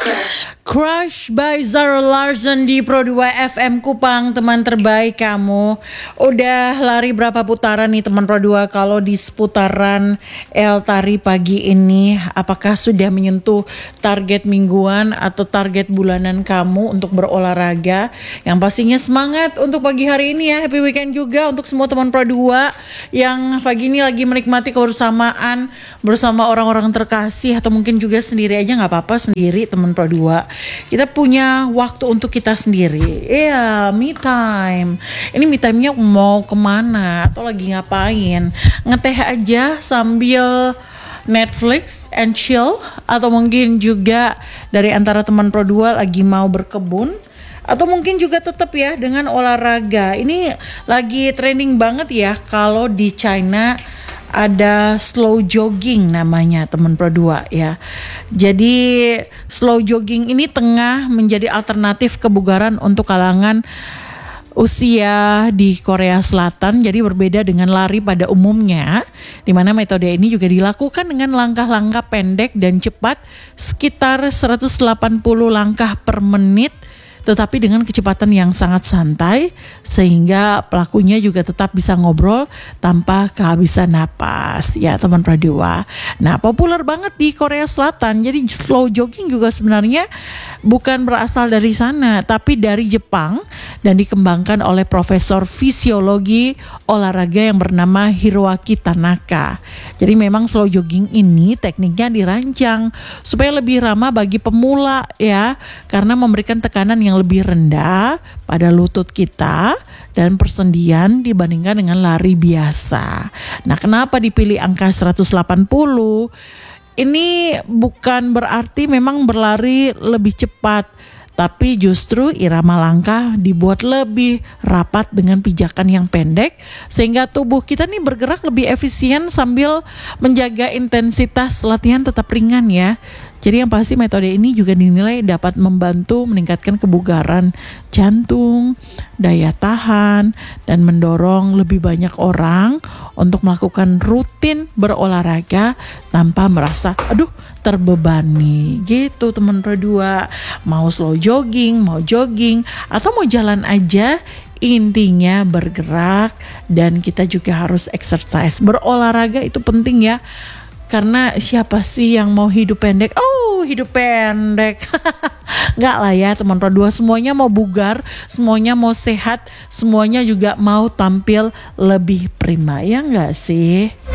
Crush by Zara Larsson di Pro 2 FM Kupang, teman terbaik kamu. Udah lari berapa putaran nih teman Pro 2 kalau di seputaran El Tari pagi ini? Apakah sudah menyentuh target mingguan atau target bulanan kamu untuk berolahraga? Yang pastinya semangat untuk pagi hari ini ya. Happy weekend juga untuk semua teman Pro 2 yang pagi ini lagi menikmati kebersamaan bersama orang-orang terkasih, atau mungkin juga sendiri aja, gak apa-apa sendiri teman Pro 2. Kita punya waktu untuk kita sendiri. Iya, me time. Ini me time-nya mau kemana atau lagi ngapain? Ngeteh aja sambil Netflix and chill, atau mungkin juga dari antara teman Pro 2 lagi mau berkebun, atau mungkin juga tetap ya dengan olahraga. Ini lagi trending banget ya kalau di China ada slow jogging namanya teman Pro 2 ya. Jadi slow jogging ini tengah menjadi alternatif kebugaran untuk kalangan usia di Korea Selatan. Jadi berbeda dengan lari pada umumnya, di mana metode ini juga dilakukan dengan langkah-langkah pendek dan cepat sekitar 180 langkah per menit, tetapi dengan kecepatan yang sangat santai sehingga pelakunya juga tetap bisa ngobrol tanpa kehabisan napas ya teman Pro 2. Nah, populer banget di Korea Selatan. Jadi slow jogging juga sebenarnya bukan berasal dari sana, tapi dari Jepang dan dikembangkan oleh profesor fisiologi olahraga yang bernama Hiroaki Tanaka. Jadi memang slow jogging ini tekniknya dirancang supaya lebih ramah bagi pemula ya, karena memberikan tekanan yang lebih rendah pada lutut kita dan persendian dibandingkan dengan lari biasa. Nah, kenapa dipilih angka 180? Ini bukan berarti memang berlari lebih cepat, tapi justru irama langkah dibuat lebih rapat dengan pijakan yang pendek sehingga tubuh kita nih bergerak lebih efisien sambil menjaga intensitas latihan tetap ringan ya. Jadi yang pasti metode ini juga dinilai dapat membantu meningkatkan kebugaran jantung, daya tahan, dan mendorong lebih banyak orang untuk melakukan rutin berolahraga tanpa merasa terbebani gitu teman Pro 2. Mau slow jogging, mau jogging, atau mau jalan aja, intinya bergerak dan kita juga harus exercise. Berolahraga itu penting ya. Karena siapa sih yang mau hidup pendek? Oh, hidup pendek. Enggak lah ya teman Pro 2, semuanya mau bugar, semuanya mau sehat, semuanya juga mau tampil lebih prima, ya enggak sih?